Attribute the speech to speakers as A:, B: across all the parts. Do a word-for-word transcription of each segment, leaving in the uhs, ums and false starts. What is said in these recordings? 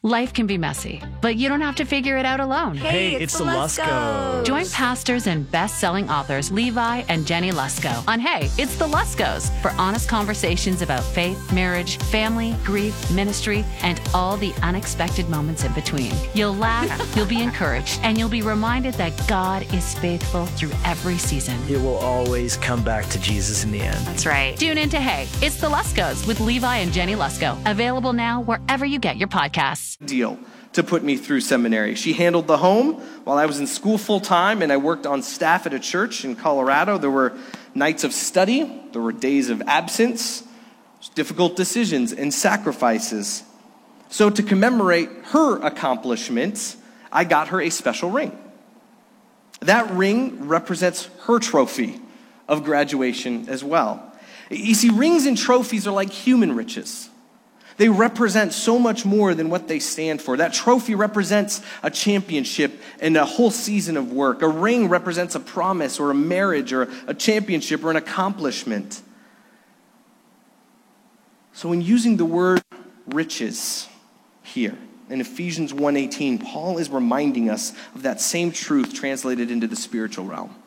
A: Life can be messy, but you don't have to figure it out alone.
B: Hey, it's, it's the Luskos.
A: Join pastors and best-selling authors Levi and Jenny Lusko on Hey, It's the Luskos for honest conversations about faith, marriage, family, grief, ministry, and all the unexpected moments in between. You'll laugh, you'll be encouraged, and you'll be reminded that God is faithful through every season.
B: It will always come back to Jesus in the end.
A: That's right. Tune in to Hey, It's the Luskos with Levi and Jenny Lusko. Available now wherever you get your podcasts.
C: Deal to put me through seminary. She handled the home while I was in school full time, and I worked on staff at a church in Colorado. There were nights of study, there were days of absence, difficult decisions and sacrifices. So to commemorate her accomplishments, I got her a special ring. That ring represents her trophy of graduation as well. You see, rings and trophies are like human riches. They represent so much more than what they stand for. That trophy represents a championship and a whole season of work. A ring represents a promise or a marriage or a championship or an accomplishment. So when using the word riches here in Ephesians one eighteen, Paul is reminding us of that same truth translated into the spiritual realm.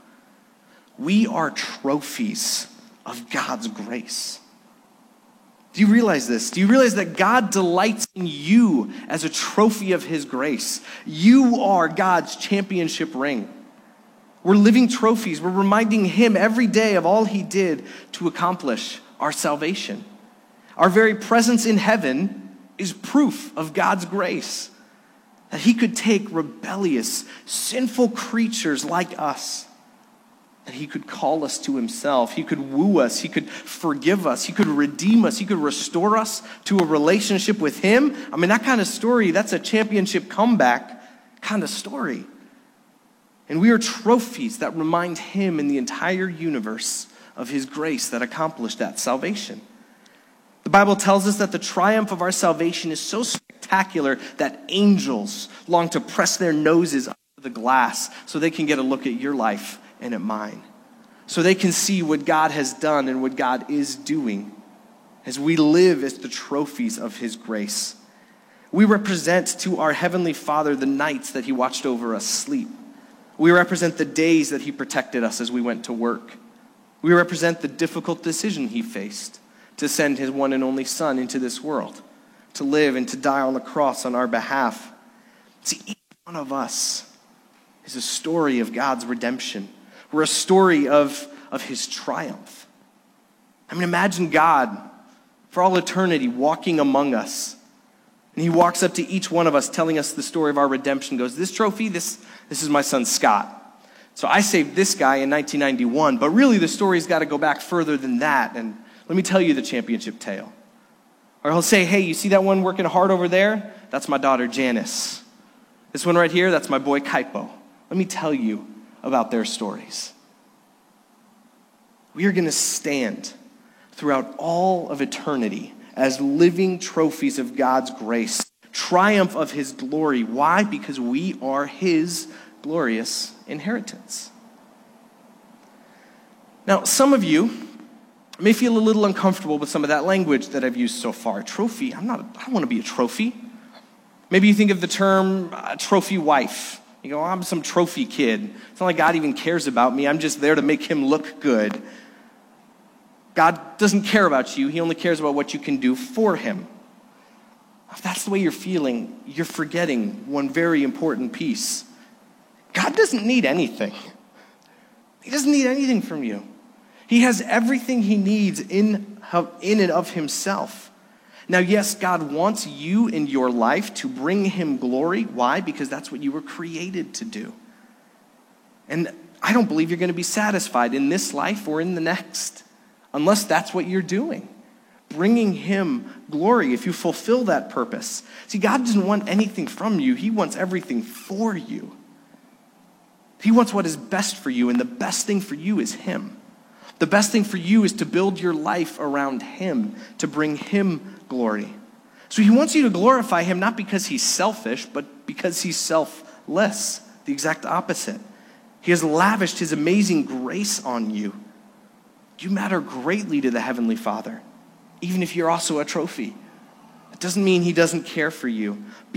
C: We are trophies of God's grace. Do you realize this? Do you realize that God delights in you as a trophy of his grace? You are God's championship ring. We're living trophies. We're reminding him every day of all he did to accomplish our salvation. Our very presence in heaven is proof of God's grace, that he could take rebellious, sinful creatures like us, and he could call us to himself. He could woo us. He could forgive us. He could redeem us. He could restore us to a relationship with him. I mean, that kind of story, that's a championship comeback kind of story. And we are trophies that remind him and the entire universe of his grace that accomplished that salvation. The Bible tells us that the triumph of our salvation is so spectacular that angels long to press their noses under the glass so they can get a look at your life and at mine, so they can see what God has done and what God is doing as we live as the trophies of his grace. We represent to our Heavenly Father the nights that he watched over us sleep. We represent the days that he protected us as we went to work. We represent the difficult decision he faced to send his one and only Son into this world, to live and to die on the cross on our behalf. See, each one of us is a story of God's redemption. We're a story of, of his triumph. I mean, imagine God for all eternity walking among us. And he walks up to each one of us telling us the story of our redemption. Goes, this trophy, this, this is my son Scott. So I saved this guy in nineteen ninety-one. But really the story's got to go back further than that. And let me tell you the championship tale. Or he'll say, hey, you see that one working hard over there? That's my daughter Janice. This one right here, that's my boy Kaipo. Let me tell you about their stories. We are going to stand throughout all of eternity as living trophies of God's grace, triumph of his glory. Why? Because we are his glorious inheritance. Now, some of you may feel a little uncomfortable with some of that language that I've used so far. Trophy, I'm not, I don't want to be a trophy. Maybe you think of the term uh, trophy wife. You go, oh, I'm some trophy kid. It's not like God even cares about me. I'm just there to make him look good. God doesn't care about you. He only cares about what you can do for him. If that's the way you're feeling, you're forgetting one very important piece. God doesn't need anything. He doesn't need anything from you. He has everything he needs in, in and of himself. Now, yes, God wants you in your life to bring him glory. Why? Because that's what you were created to do. And I don't believe you're going to be satisfied in this life or in the next, unless that's what you're doing. Bringing him glory, if you fulfill that purpose. See, God doesn't want anything from you. He wants everything for you. He wants what is best for you, and the best thing for you is him. The best thing for you is to build your life around him, to bring him glory. So he wants you to glorify him not because he's selfish, but because he's selfless, the exact opposite. He has lavished his amazing grace on you. You matter greatly to the Heavenly Father, even if you're also a trophy. It doesn't mean he doesn't care for you.